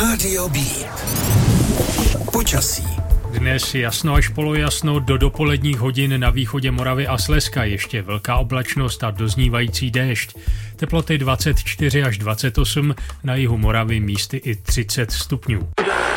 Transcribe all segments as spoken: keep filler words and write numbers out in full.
Rádio B. Počasí. Dnes jasno až polojasno, do dopoledních hodin na východě Moravy a Slezska ještě velká oblačnost a doznívající déšť. Teploty dvacet čtyři až dvacet osm, na jihu Moravy místy i třicet stupňů.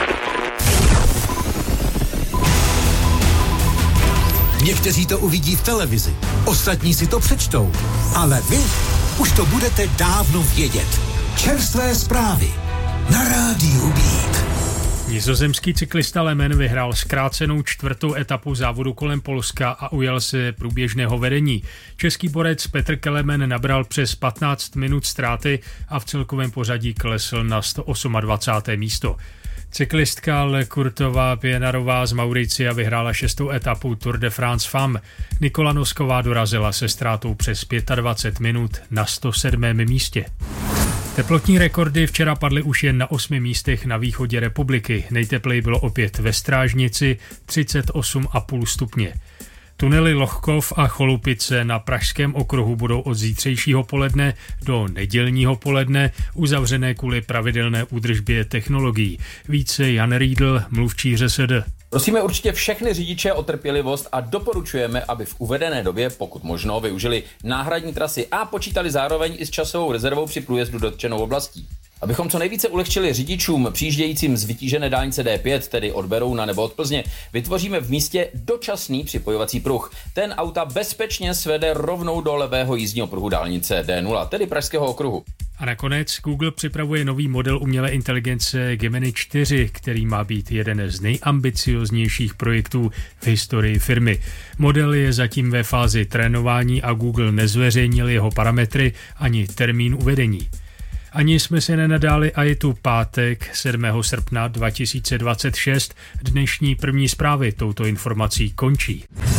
Někteří to uvidí v televizi, ostatní si to přečtou, ale vy už to budete dávno vědět. Čerstvé zprávy na Rádiu Beat. Nizozemský cyklista Le Mans vyhrál zkrácenou čtvrtou etapu závodu kolem Polska a ujal se průběžného vedení. Český borec Petr Kelemen nabral přes patnáct minut ztráty a v celkovém pořadí klesl na sto dvacáté osmé místo. Cyklistka Le Courtová Pienarová z Mauricia vyhrála šestou etapu Tour de France Femme. Nikola Nosková dorazila se ztrátou přes dvacet pět minut na sto sedmém místě. Teplotní rekordy včera padly už jen na osmi místech na východě republiky. Nejtepleji bylo opět ve Strážnici třicet osm celá pět stupně. Tunely Lochkov a Cholupice na pražském okruhu budou od zítřejšího poledne do nedělního poledne uzavřené kvůli pravidelné údržbě technologií. Více Jan Riedl, mluvčí ŘSD. Prosíme určitě všechny řidiče o trpělivost a doporučujeme, aby v uvedené době, pokud možno, využili náhradní trasy a počítali zároveň i s časovou rezervou při průjezdu dotčenou oblastí. Abychom co nejvíce ulehčili řidičům přijíždějícím z vytížené dálnice D pět, tedy od Berouna nebo od Plzně, vytvoříme v místě dočasný připojovací pruh. Ten auta bezpečně svede rovnou do levého jízdního pruhu dálnice D nula, tedy pražského okruhu. A nakonec Google připravuje nový model umělé inteligence Gemini čtyři, který má být jeden z nejambicioznějších projektů v historii firmy. Model je zatím ve fázi trénování a Google nezveřejnil jeho parametry ani termín uvedení. Ani jsme se nenadáli a je tu pátek sedmého srpna dva tisíce dvacet šest. Dnešní první zprávy touto informací končí.